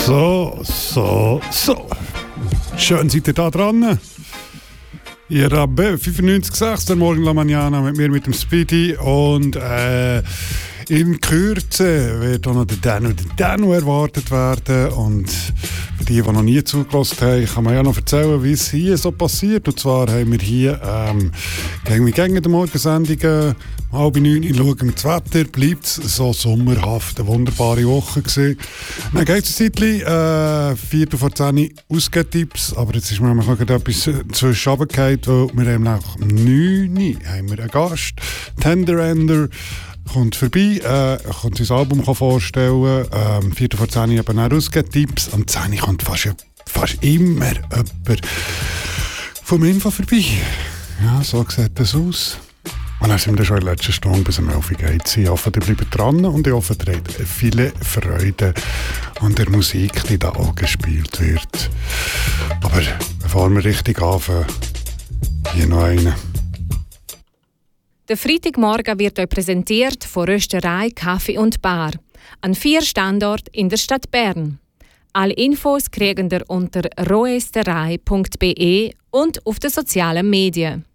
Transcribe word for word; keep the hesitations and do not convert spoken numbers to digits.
So, so, so. Schön seid ihr da dran. Ihr Rabbe, fünfundneunzig Komma sechs, der Morgen La Mañana mit mir, mit dem Speedy. Und äh, in Kürze wird auch noch der Danu, der Danu erwartet werden. Und für die, die noch nie zugelassen haben, kann man ja noch erzählen, wie es hier so passiert. Und zwar haben wir hier ähm, gegen gegen die Morgensendungen halb neun schauen wir das Wetter, bleibt es so sommerhaft, eine wunderbare Woche gewesen. Dann geht es ein Zeitchen, äh, Viertel vor zehn Ausgehtipps, aber jetzt ist mir noch etwas zwischen runtergefallen, weil wir haben nach neun haben wir einen Gast, Tenderender, kommt vorbei, äh, kommt sein Album vorstellen, ähm, Viertel vor zehn eben auch Ausgehtipps, am zehn kommt fast, fast immer jemand vom Info vorbei. Ja, so sieht das aus. Und dann sind wir schon in der letzten Stunde bis um elf Uhr geht. Ich hoffe, ihr bleibt dran und ich hoffe, ihr habt viele Freude an der Musik, die da auch gespielt wird. Aber bevor wir richtig anfangen, hier noch eine. Der Freitagmorgen wird euch präsentiert von Rösterei, Kaffee und Bar an vier Standorten in der Stadt Bern. Alle Infos kriegen ihr unter roesterei punkt b e und auf den sozialen Medien.